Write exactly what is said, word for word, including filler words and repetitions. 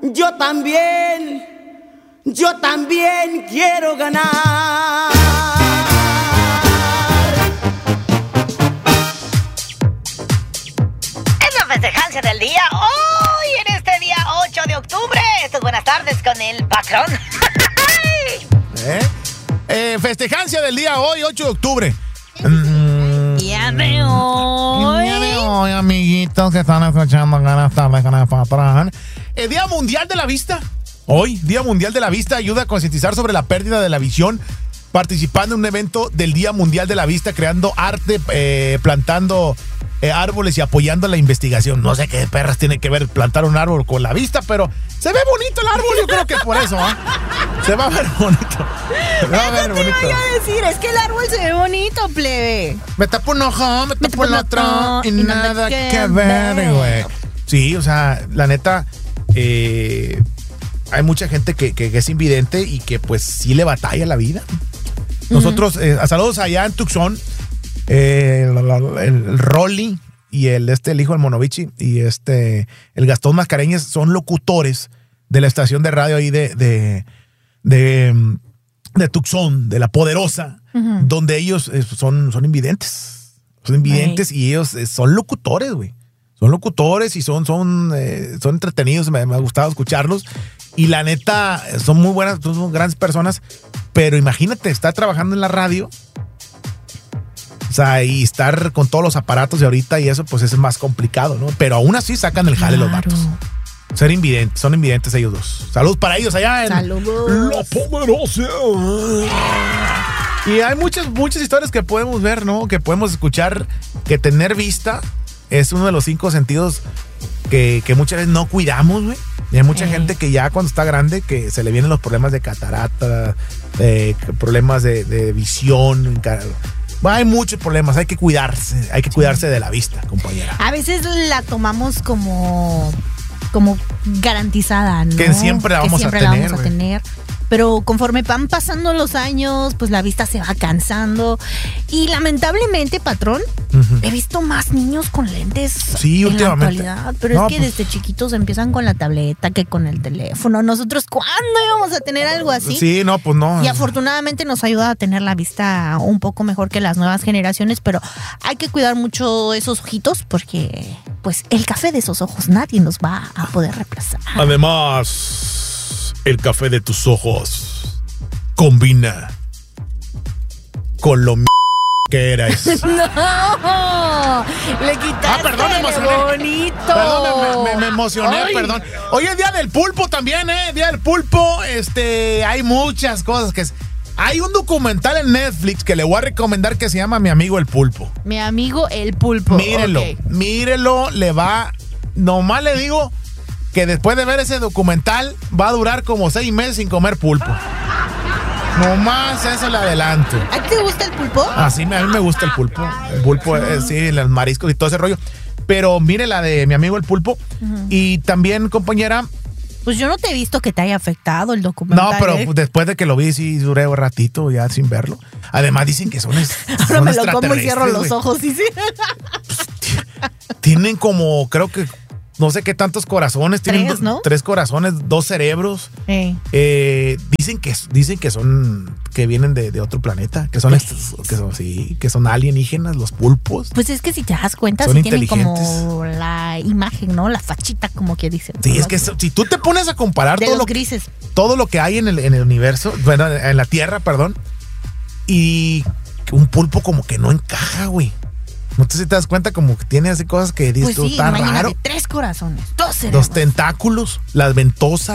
yo también, yo también quiero ganar. Es la festejancia del día hoy, en este día ocho de octubre. Estas buenas tardes con el patrón. ¿Eh? Eh, festejancia del día hoy, ocho de octubre. Mm, ya de hoy. Ya de hoy, amiguitos que están escuchando. Buenas tardes con el patrón. El Día Mundial de la Vista. Hoy, Día Mundial de la Vista, ayuda a concientizar sobre la pérdida de la visión, participando en un evento del Día Mundial de la Vista, creando arte, eh, plantando eh, árboles y apoyando la investigación. No sé qué perras tiene que ver plantar un árbol con la vista, pero se ve bonito el árbol, yo creo que por eso, ¿eh? Se va a ver bonito. Se va a ver Eso te bonito. iba a decir, es que el árbol se ve bonito, plebe. Me tapo un ojo, me tapo el otro, otro, y, y nada, nada que, que ver, ver. güey. Sí, o sea, la neta, eh, hay mucha gente que, que, que es invidente y que pues sí le batalla la vida. Nosotros, eh, saludos allá en Tucson, eh, el, el, el Rolly y el, este, el hijo del Monovici y este, el Gastón Mascareñas son locutores de la estación de radio ahí de, de, de, de Tucson, de La Poderosa, uh-huh. donde ellos eh, son, son invidentes. Son invidentes Ay. y ellos eh, son locutores, güey. Son locutores y son, son, eh, son entretenidos, me, me ha gustado escucharlos. Y la neta, son muy buenas, son grandes personas. Pero imagínate, estar trabajando en la radio. O sea, y estar con todos los aparatos de ahorita y eso, pues es más complicado, ¿no? Pero aún así sacan el jale claro. los vatos. Ser invidentes, son invidentes ellos dos. Saludos para ellos allá en Saludos. La Poderosa. Y hay muchas, muchas historias que podemos ver, ¿no? Que podemos escuchar, que tener vista es uno de los cinco sentidos que, que muchas veces no cuidamos, güey. Y hay mucha eh. gente que ya cuando está grande que se le vienen los problemas de catarata, eh, problemas de, de visión. Bueno, hay muchos problemas, hay que cuidarse, hay que cuidarse de la vista, compañera. A veces la tomamos como, como garantizada, ¿no? Que siempre la vamos, que siempre a, la tener, vamos a tener. Pero conforme van pasando los años, pues la vista se va cansando. Y lamentablemente, patrón, uh-huh. he visto más niños con lentes sí, en últimamente. la actualidad. Pero no, es que pues, desde chiquitos empiezan con la tableta, que con el teléfono. Nosotros, ¿cuándo íbamos a tener algo así? Sí, no, pues no. Y afortunadamente nos ayuda a tener la vista un poco mejor que las nuevas generaciones. Pero hay que cuidar mucho esos ojitos porque, pues, el café de esos ojos nadie nos va a poder reemplazar. Además, el café de tus ojos combina con lo m- que eras. ¡No! Le quitaste ah, perdón, me emocioné. bonito. Perdón, me, me, me emocioné, Ay. perdón. Hoy es Día del Pulpo también, ¿eh? Día del Pulpo, este, hay muchas cosas que... Hay un documental en Netflix que le voy a recomendar que se llama Mi Amigo el Pulpo. Mi amigo el Pulpo. Mírelo, okay. mírelo, le va... Nomás le digo... que después de ver ese documental va a durar como seis meses sin comer pulpo. Nomás eso le adelanto. ¿A ti te gusta el pulpo? Ah, sí, a mí me gusta el pulpo. El pulpo, eh, sí, los mariscos y todo ese rollo. Pero mire la de Mi Amigo el Pulpo. Uh-huh. Y también, compañera... Pues yo no te he visto que te haya afectado el documental. No, pero ¿eh? después de que lo vi, sí duré un ratito ya sin verlo. Además dicen que son, es, Ahora son me lo como y cierro los güey. ojos, ¿sí? sí. Tienen como, creo que... No sé qué tantos corazones. Tienen tres, ¿no? Tres corazones, dos cerebros. Eh. Eh, dicen que dicen que son que vienen de, de otro planeta, que son estos, que son sí, que son alienígenas, los pulpos. Pues es que si te das cuenta, son sí tienen inteligentes. Como la imagen, ¿no? La fachita, como que dicen. Sí, es que so, si tú te pones a comparar de todo los lo grises. todo lo que hay en el, en el universo, bueno, en la Tierra, perdón, y un pulpo como que no encaja, güey. ¿No te, si te das cuenta como que tiene así cosas que dices pues tú, sí, tan raro? Tres corazones, dos cerebros. Los tentáculos, las ventosas.